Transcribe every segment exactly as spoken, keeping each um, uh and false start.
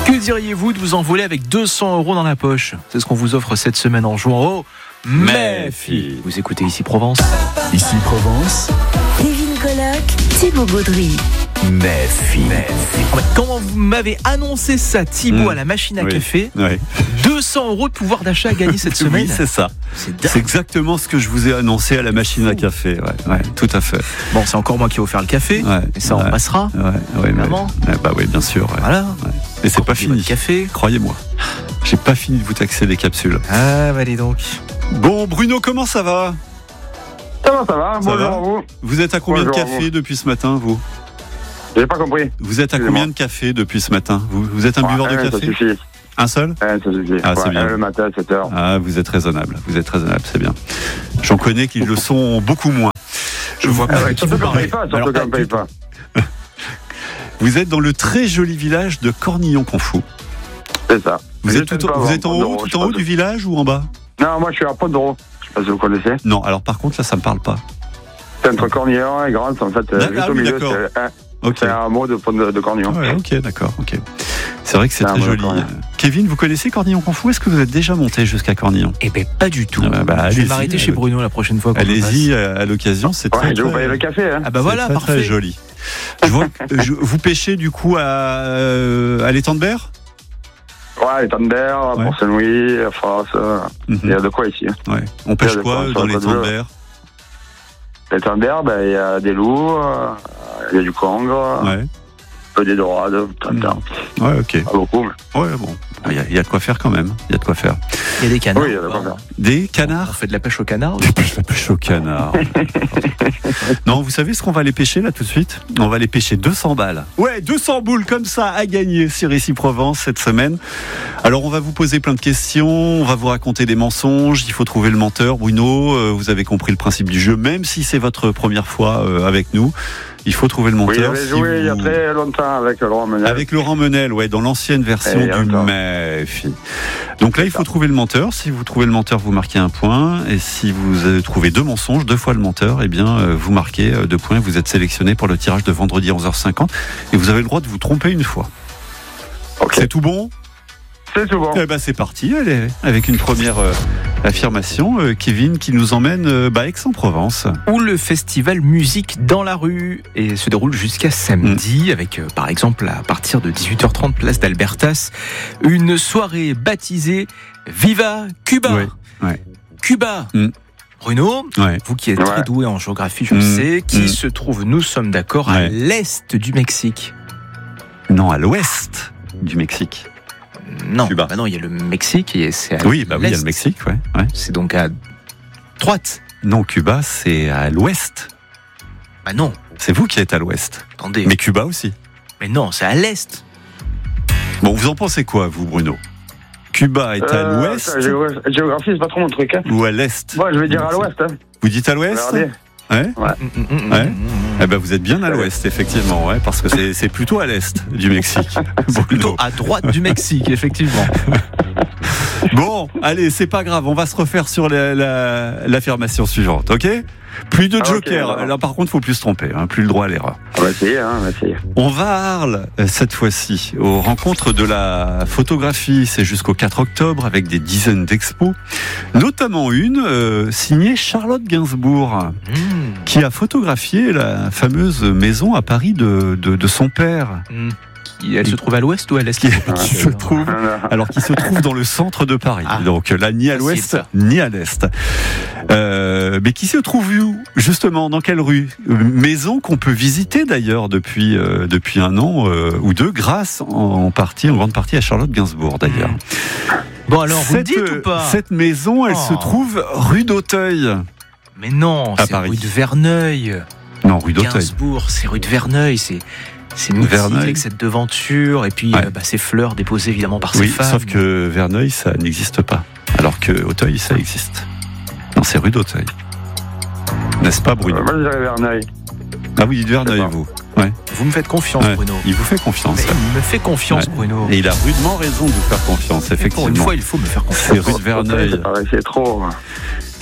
Que diriez-vous de vous envoler avec deux cents euros dans la poche? C'est ce qu'on vous offre cette semaine en jouant au Méfi. Vous écoutez Ici Provence. Ici Provence. Kevin Colloc, Thibaut Baudry. Méfi. Quand vous m'avez annoncé ça, Thibaut, mmh. à la machine à oui. café, oui. deux cents euros de pouvoir d'achat à gagner cette semaine. Oui, c'est ça. C'est, c'est exactement ce que je vous ai annoncé à la machine à café. Ouais, ouais, tout à fait. Bon, c'est encore moi qui vais vous faire le café. Ouais, et ça, ouais, on passera. Ouais, ouais, évidemment. Ouais, bah oui, bien sûr. Ouais. Voilà. Ouais. Mais c'est pas fini. Café. Croyez-moi. J'ai pas fini de vous taxer des capsules. Ah, bah allez donc. Bon, Bruno, comment ça va? Ça va, ça va. Ça Bonjour va à vous. Vous êtes à combien Bonjour de café depuis ce matin, vous? J'ai pas compris. Vous êtes à combien de café depuis ce matin? vous, vous êtes un ouais, buveur de un, café? Ça suffit. Un seul? Un, ça suffit. Ah, ouais, c'est bien. Un le matin à sept heures. Ah, vous êtes raisonnable. Vous êtes raisonnable, c'est bien. J'en connais qui le sont beaucoup moins. Je vois pas ah ouais, qui vous surtout qu'on parlez. paye pas, surtout Alors, qu'on paye pas. Vous êtes dans le très joli village de Cornillon-Confou. C'est ça. Vous Je êtes, tout, sais pas, vous êtes en haut, Pont-de-Rose, tout en haut du village ou en bas? Non, moi je suis à Pont-de-Rose. Je sais pas si vous connaissez. Non, alors par contre là ça me parle pas. C'est entre Cornillon et Grande, en fait. Ah, juste ah au oui, milieu, d'accord. c'est un, Ok. c'est un mot de, de, de Cornillon. Ouais, ok, d'accord. Ok. C'est vrai que c'est, C'est un très bon joli. Cornillon. Kevin, vous connaissez Cornillon-Confou? Est-ce que vous êtes déjà monté jusqu'à Cornillon? Eh ben pas du tout. Ah bah, bah, je vais allez-y, m'arrêter chez allez. Bruno la prochaine fois. Qu'on Allez-y à, à l'occasion, c'est Ouais, très, je vais vous très- payer le café. Hein. Ah bah c'est voilà, très, parfait. très joli. Je vois, je- vous pêchez du coup à, euh, à l'étang de Berre? Ouais, les Tanders, Ouais. pour Saint-Louis, France. euh, Mhm. Il y a de quoi ici. Hein. Ouais. On pêche Il y a quoi des dans points sur l'étang le de code Berre? Les Tanders, ben, il y a des loups, euh, il y a du congre, Ouais. un peu des dorades, tant, Ouais, ok. pas beaucoup. Mais... Ouais, bon. Il y, a, il y a de quoi faire quand même. Il y a de quoi faire. Il y a des canards. Oui, il y a de quoi faire. Des On canards? fait de la pêche au canard. La pêche au canard. Non, vous savez ce qu'on va aller pêcher là tout de suite? On va aller pêcher deux cents balles. Ouais, deux cents boules comme ça à gagner sur Ici Provence cette semaine. Alors on va vous poser plein de questions, on va vous raconter des mensonges, il faut trouver le menteur. Bruno, euh, vous avez compris le principe du jeu, même si c'est votre première fois euh, avec nous. Il faut trouver le Oui, menteur. j'avais Si joué vous- il y a très longtemps avec Laurent Menel. Avec Laurent Menel, ouais, dans l'ancienne version Et du encore. Méfi. Donc là, il faut trouver le menteur. Si vous trouvez le menteur, vous marquez un point. Et si vous euh, trouvez deux mensonges, deux fois le menteur, eh bien, euh, vous marquez euh, deux points. Vous êtes sélectionné pour le tirage de vendredi à onze heures cinquante. Et vous avez le droit de vous tromper une fois. Ok. C'est tout bon? C'est tout bon. Eh ben, c'est parti. Allez, avec une première euh, affirmation. Euh, Kevin qui nous emmène euh, bah, Aix-en-Provence. Où le festival Musique dans la rue et se déroule jusqu'à samedi avec euh, par exemple à partir de dix-huit heures trente place d'Albertas une soirée baptisée Viva Cuba. Ouais, ouais. Cuba. Mm. Bruno, Ouais. vous qui êtes Ouais. très doué en géographie, je le Mm. sais, qui Mm. se trouve, nous sommes d'accord, à Ouais. l'est du Mexique. Non, à l'ouest du Mexique. Non, Cuba. bah non, il y a le Mexique et c'est à Oui, bah oui, il y a l'est. le Mexique, ouais. ouais. C'est donc à droite. Non, Cuba, c'est à l'ouest. Bah non, C'est vous qui êtes à l'ouest. attendez. Mais Cuba aussi. Mais non, c'est à l'est. Bon, vous en pensez quoi, vous, Bruno? Cuba est à Euh, l'ouest ça, géogra- Géographie, c'est pas trop mon truc. Hein. ou à l'est? Moi, je vais dire à l'ouest. Hein. Vous dites à l'ouest? Regardez. Ouais. Mm, mm, mm, Ouais. mm, mm. Eh ben, vous êtes bien à l'ouest, effectivement, ouais, parce que c'est, c'est plutôt à l'est du Mexique. Plutôt à droite du Mexique, effectivement. Bon, allez, c'est pas grave, on va se refaire sur la, la- l'affirmation suivante, ok? Plus de Ah, ok, jokers. alors. Là, par contre, faut plus se tromper, hein, plus le droit à l'erreur. On va essayer, hein, on va essayer. On va à Arles, euh, cette fois-ci, aux rencontres de la photographie. C'est jusqu'au quatre octobre, avec des dizaines d'expos, notamment une euh, signée Charlotte Gainsbourg, Mm, qui a photographié la fameuse maison à Paris de, de, de son père, mm. Qui- Elle se trouve à l'ouest ou à l'est? qui, qui se trouve, alors qui se trouve dans le centre de Paris. Ah. Donc là, ni à Facile, l'ouest, ça. ni à l'est. Euh, mais qui se trouve où, justement, dans quelle rue? Maison qu'on peut visiter d'ailleurs depuis euh, depuis un an euh, ou deux, grâce en, en partie, en grande partie, à Charlotte Gainsbourg d'ailleurs. Bon alors, vous le cette, dites ou pas? cette maison, elle Oh. se trouve rue d'Auteuil. Mais non, À c'est Paris. rue de Verneuil. Non, rue d'Auteuil. Gainsbourg, c'est rue de Verneuil. C'est, c'est mythique Verneuil. avec cette devanture et puis Ouais. euh, bah, ces fleurs déposées évidemment par ces Oui, femmes. sauf que Verneuil, ça n'existe pas. Alors que Auteuil, ça existe. Non, c'est rue d'Auteuil. N'est-ce pas, Bruno? Moi, je dirais Verneuil. Ah oui, dites Verneuil, D'accord. vous. Ouais. Vous me faites confiance, Ouais. Bruno. Il vous fait confiance. Mais il me fait confiance, Ouais. Bruno. Et il a rudement raison de vous faire confiance, Et pour effectivement. une fois, il faut me faire C'est confiance. rue de Verneuil. Ça paraissait trop.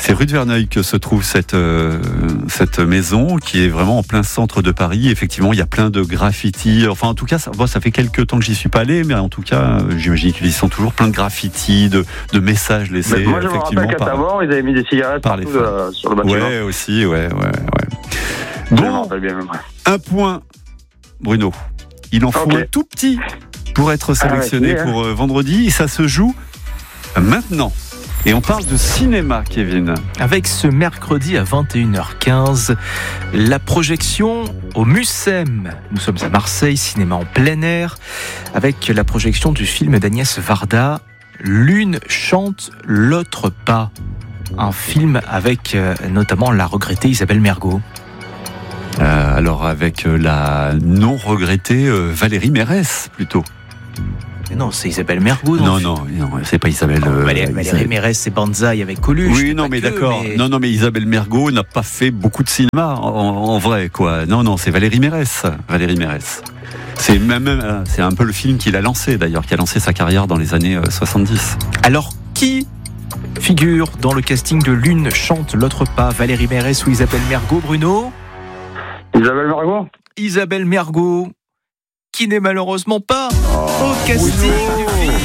C'est rue de Verneuil que se trouve cette, euh, cette maison qui est vraiment en plein centre de Paris. Effectivement, il y a plein de graffitis. Enfin, en tout cas, ça, bon, ça fait quelques temps que j'y suis pas allé, mais en tout cas, euh, j'imagine qu'ils y sont toujours plein de graffitis, de, de messages laissés. Mais moi, je me effectivement, rappelle qu'à par, Tavor, ils avaient mis des cigarettes par les partout de, sur le bâtiment. Ouais, aussi, ouais, ouais, ouais. Je me Bon, rappelle bien même. un point, Bruno. Il en faut Ok. un tout petit pour être sélectionné Ah ouais, pour euh, vendredi. Et ça se joue maintenant. Et on parle de cinéma, Kevin. Avec ce mercredi à vingt et une heures quinze, la projection au Mucem. Nous sommes à Marseille, cinéma en plein air, avec la projection du film d'Agnès Varda, L'une chante, l'autre pas. Un film avec euh, notamment la regrettée Isabelle Mergo. Euh, alors avec euh, la non regrettée euh, Valérie Mérès, plutôt. Mais non, c'est Isabelle Mergo. Non, non, non, c'est pas Isabelle. Non, euh, Valérie, Valérie Isabelle. Mérès, c'est Banzai avec Coluche. Oui, non, mais que, d'accord. mais- Non, non, mais Isabelle Mergo n'a pas fait beaucoup de cinéma en, en vrai, quoi. Non, non, c'est Valérie Mérès. Valérie Mérès. C'est même, euh, c'est un peu le film qu'il a lancé, d'ailleurs, qui a lancé sa carrière dans les années euh, soixante-dix. Alors, qui figure dans le casting de L'une chante, l'autre pas? Valérie Mérès ou Isabelle Mergo, Bruno? Isabelle Margot? Isabelle Mergo, qui n'est malheureusement pas Oh, au casting du film.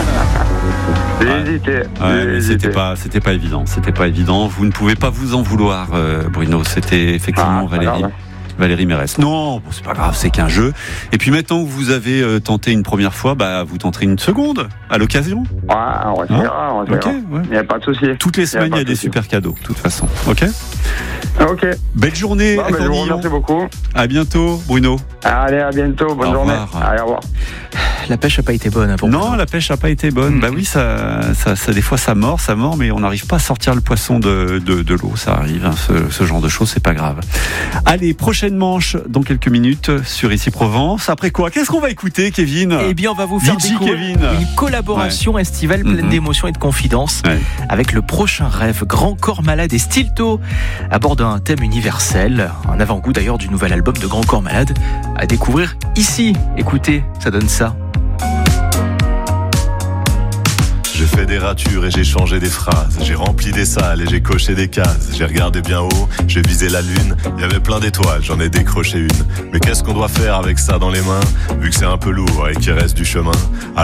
J'ai Ouais. hésité. Ouais, j'ai mais hésité. c'était pas, c'était pas évident. C'était pas évident. Vous ne pouvez pas vous en vouloir, euh, Bruno. C'était effectivement Ah, c'est pas Valérie. grave. Valérie Mérès. Non, bon, c'est pas grave, c'est qu'un jeu. Et puis maintenant que vous avez euh, tenté une première fois, bah vous tenterez une seconde à l'occasion. Ouais, on essaiera, on Ok, essaiera. ouais. Il n'y a pas de souci. Toutes les semaines, il y pas a de des souci. super cadeaux, de toute façon. Ok. Ok. Belle journée Bon, à ben, je vous Cornillon. remercie beaucoup. À bientôt, Bruno. Allez, à bientôt. Bonne Au journée. revoir. Allez, au revoir. La pêche n'a pas été bonne hein, pour Non, Bruno. la pêche n'a pas été bonne. Mm. Bah oui, ça, ça, ça, des fois, ça mord, ça mord, mais on n'arrive pas à sortir le poisson de, de, de l'eau. Ça arrive, hein, ce, ce genre de choses, c'est pas grave. Allez, prochaine manche dans quelques minutes sur Ici Provence. Après quoi, qu'est-ce qu'on va écouter, Kevin? Eh bien, on va vous faire Didi, découvrir Kevin. une collaboration estivale pleine Mhm. d'émotions et de confidences Ouais. avec le prochain rêve, Grand Corps Malade et Stilto, aborde un thème universel, un avant-goût d'ailleurs du nouvel album de Grand Corps Malade à découvrir ici. Écoutez, ça donne ça. J'ai fait des ratures et j'ai changé des phrases. J'ai rempli des salles et j'ai coché des cases. J'ai regardé bien haut, j'ai visé la lune. Il y avait plein d'étoiles, j'en ai décroché une. Mais qu'est-ce qu'on doit faire avec ça dans les mains, vu que c'est un peu lourd et qu'il reste du chemin? Alors